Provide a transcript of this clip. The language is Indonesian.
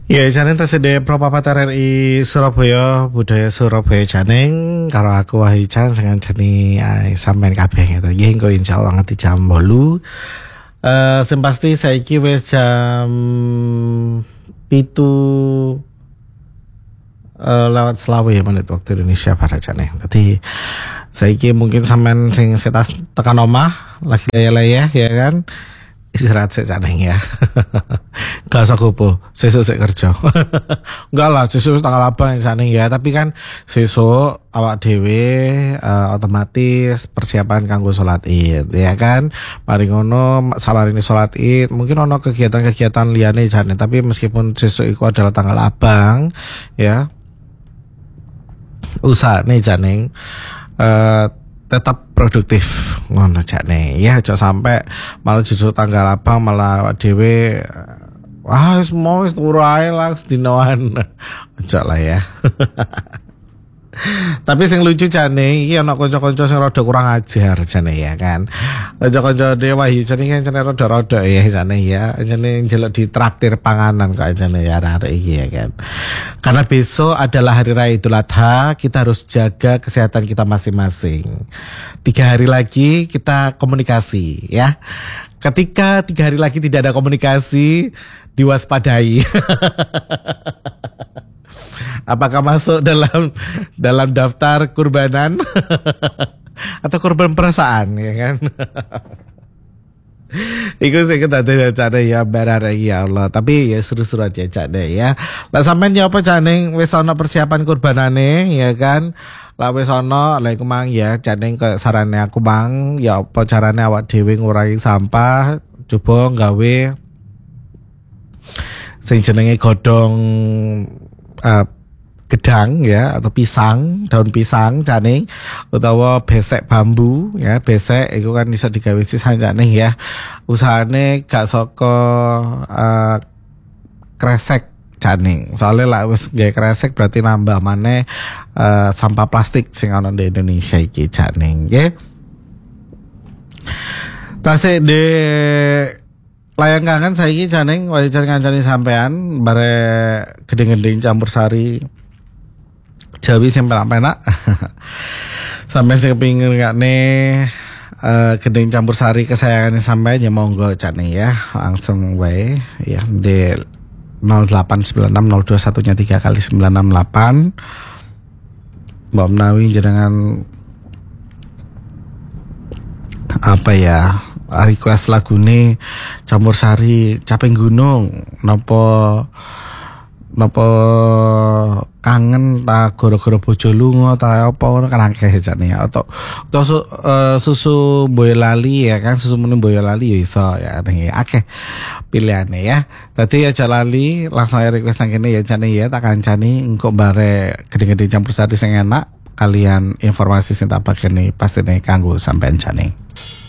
Ya, jane tersedia Propapat RRI Surabaya, budaya Surabaya janing karo aku Wahican sing ngancani sampean kabeh gitu. Nggih engko insyaallah nganti jam 8. Sing pasti saiki wis jam 7 lewat selawe menit waktu Indonesia Barat jane. Dadi saiki mungkin sampean sing setas tekan omah lagi leyeh ya kan. Istirahat sik janeng ya. Gak usah kupu, sesuk sik kerja. Enggak lah, sesuk tanggal apa yang sana ya. Tapi kan sesuk awak dhewe otomatis persiapan kanggo sholat Id, ya kan. Mari ngono sabarini sholat Id, mungkin ono kegiatan-kegiatan liyane jane, tapi meskipun sesuk iku adalah tanggal abang, ya. Usahane janeng tetap produktif ngono jane ya, aja sampai malah justru tanggal abang malah awak dhewe wis mau wis turu ae lah sedinoan. Aja lah ya. Tapi sing lucu jane iki ana kanca-kanca sing rada kurang ajar jane ya kan. Kanca-kanca dewa iki jane kan rada-rada ya jane ya. Jane njeluk ditraktir panganan kok jane ya arek iki ya kan. Karena besok adalah hari raya Idul Adha, kita harus jaga kesehatan kita masing-masing. 3 hari lagi kita komunikasi ya. Ketika 3 hari lagi tidak ada komunikasi, diwaspadai. Apakah masuk dalam daftar kurbanan atau kurban perasaan ya kan? Iku sih kita ada cara ya berare ya Allah. Tapi ya seru-seru aja cara ya. Lah sampean ya apa caneng wis ana persiapan kurbanane ya kan? Lah wis ana lha iku mang ya caneng ke sarane aku mang ya apa carane awak dhewe ngurangi sampah, coba gawe sing jenenge godhong gedang ya atau pisang, daun pisang jane utawa besek bambu ya, besek itu kan bisa digawe sisan jane ya. Usahane gak saka kresek jane. Soalnya lah wis gawe kresek berarti nambah maneh sampah plastik sing ana di Indonesia iki jane nggih. Tasik de layang kangen saiki janeng wajar ngancani sampean bare gedeng-gedeng campur sari Jawi sing penak-penak. Sampai sing kepengin ngene gedeng campur sari kesayangannya sampai ya monggo jane ya langsung wae ya di 08960213 kali 968. Mbak menawi jenengan apa ya request lagune campur sari caping gunung napa kangen ta gara-gara bojo lunga ta apa ngono kan akeh jane ya atau susu Boyolali ya kan, susu menu Boyolali ya iso ya akeh pilihane ya. Dadi aja lali langsung request nang kene ya jane ya tak kancani engko bare gede-gede campur sari sing enak kalian informasi sing tak bakene pastine kanggo sampean jane.